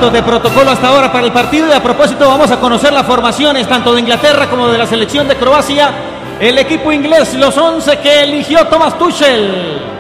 minutos de protocolo hasta ahora para el partido, y a propósito vamos a conocer las formaciones tanto de Inglaterra como de la selección de Croacia. El equipo inglés, los 11 que eligió Thomas Tuchel.